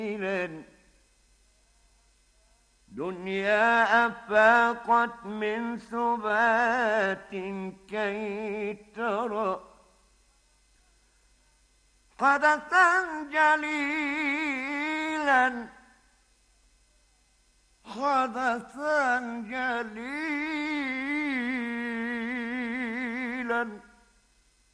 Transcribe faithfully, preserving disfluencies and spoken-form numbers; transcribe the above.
دنيا أفاقت من ثبات كي ترى حدثا جليلا حدثا جليلا